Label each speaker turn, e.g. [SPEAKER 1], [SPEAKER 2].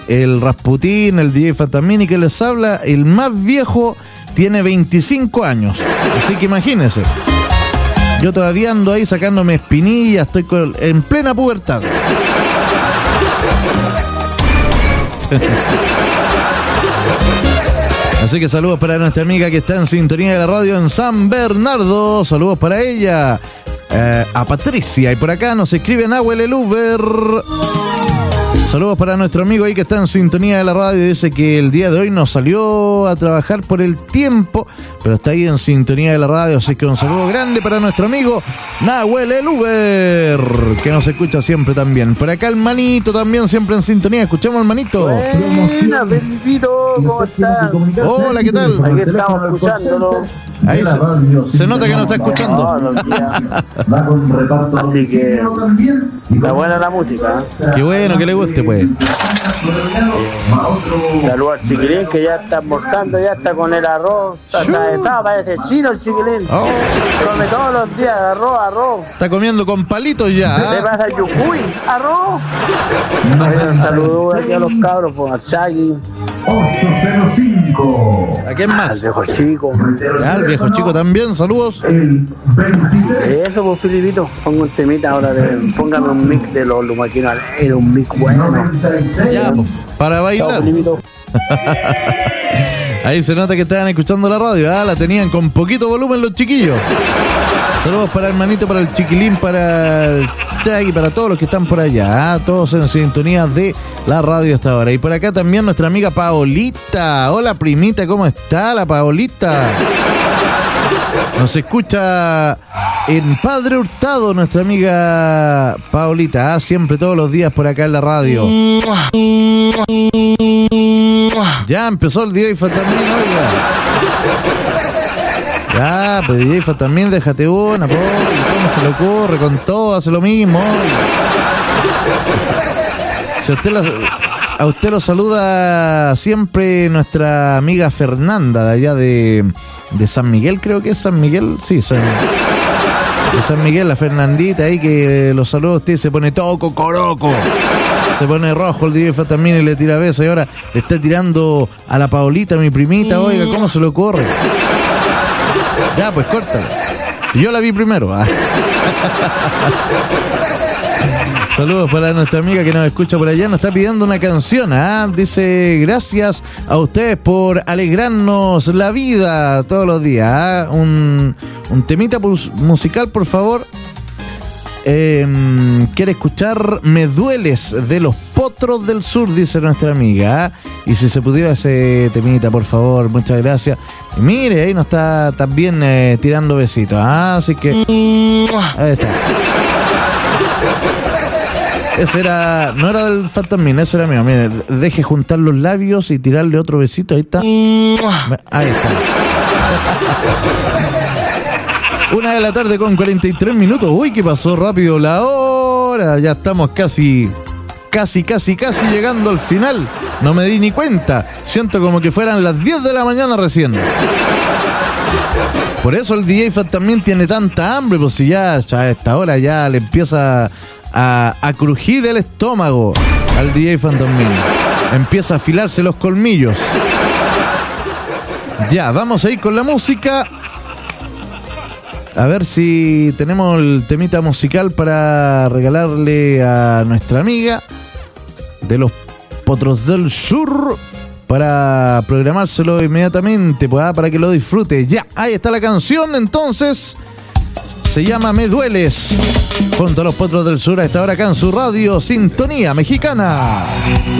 [SPEAKER 1] el Rasputín, el DJ Fantasmini que les habla, el más viejo, tiene 25 años. Así que imagínense. Yo todavía ando ahí sacándome espinillas, estoy en plena pubertad. Así que saludos para nuestra amiga que está en sintonía de la radio en San Bernardo. Saludos para ella, a Patricia. Y por acá nos escribe Nahuel el Uber. Saludos para nuestro amigo ahí que está en sintonía de la radio. Dice que el día de hoy no salió a trabajar por el tiempo, pero está ahí en sintonía de la radio. Así que un saludo grande para nuestro amigo Nahuel el Uber, que nos escucha siempre también. Por acá el Manito también siempre en sintonía. Escuchamos al Manito.
[SPEAKER 2] Buenas, Felipito, ¿cómo estás?
[SPEAKER 1] Hola, ¿qué tal?
[SPEAKER 2] Aquí estamos escuchándolo.
[SPEAKER 1] Ahí se nota que no está escuchando.
[SPEAKER 2] Así que está buena la música.
[SPEAKER 1] Qué bueno que le guste, pues.
[SPEAKER 2] Saludos al chiquilín que ya está almorzando, ya está con el arroz. Está parece chino el chiquilín.
[SPEAKER 1] Oh.
[SPEAKER 2] Come todos los días arroz.
[SPEAKER 1] Está comiendo con palitos ya.
[SPEAKER 2] ¿Qué pasa, Yucuy? ¿Arroz? Un saludo aquí a los cabros, pues, al Shaggy.
[SPEAKER 3] 805.
[SPEAKER 1] ¿A quién más?
[SPEAKER 2] Al viejo chico.
[SPEAKER 1] Al viejo chico también, saludos.
[SPEAKER 3] El 23.
[SPEAKER 2] Eso, pues, Filipito. Pongo un temita ahora póngame un mix de los lumaquinos. Era un mix bueno.
[SPEAKER 3] 96.
[SPEAKER 1] Ya, pues, para bailar.
[SPEAKER 2] Filipito.
[SPEAKER 1] Ahí se nota que estaban escuchando la radio, la tenían con poquito volumen los chiquillos. Saludos para el Manito, para el Chiquilín, para el Chagui, para todos los que están por allá, todos en sintonía de la radio hasta ahora. Y por acá también nuestra amiga Paolita. Hola, primita, ¿cómo está la Paolita? Nos escucha en Padre Hurtado nuestra amiga Paolita, siempre todos los días por acá en la radio. Ya empezó el DJ Fantasmín, oiga. Ya, pues DJ Fantasmín, déjate una, ¿cómo se le ocurre? Con todo hace lo mismo. Si a usted lo saluda siempre nuestra amiga Fernanda, de allá de San Miguel, creo que es San Miguel, sí, de San Miguel, la Fernandita ahí que los saluda a usted y se pone todo cocoroco. Se pone rojo el DJ Fantasmín y le tira besos. Y ahora le está tirando a la Paolita, mi primita. Oiga, ¿cómo se le ocurre? Ya, pues córtala. Yo la vi primero. Saludos para nuestra amiga que nos escucha por allá. Nos está pidiendo una canción. Dice, gracias a ustedes por alegrarnos la vida todos los días. Un temita musical, por favor. Quiere escuchar Me Dueles de los Potros del Sur, dice nuestra amiga. Y si se pudiera ese temita, por favor, muchas gracias. Y mire, ahí nos está también tirando besitos. Así que ahí está. Ese era, no era del Fantasmín, ese era mío. Mire, deje juntar los labios y tirarle otro besito. Ahí está. Ahí está. 1:43 con 43 minutos. Uy, que pasó rápido la hora. Ya estamos casi llegando al final. No me di ni cuenta. Siento como que fueran las 10 de la mañana recién. Por eso el DJ Fantasmín tiene tanta hambre, pues si ya a esta hora ya le empieza a crujir el estómago al DJ Fantasmín. Empieza a afilarse los colmillos. Ya, vamos a ir con la música. A ver si tenemos el temita musical para regalarle a nuestra amiga de los Potros del Sur, para programárselo inmediatamente, pues, para que lo disfrute. Ya, ahí está la canción, entonces. Se llama Me Dueles, junto a los Potros del Sur, a esta hora acá en su radio Sintonía Mexicana.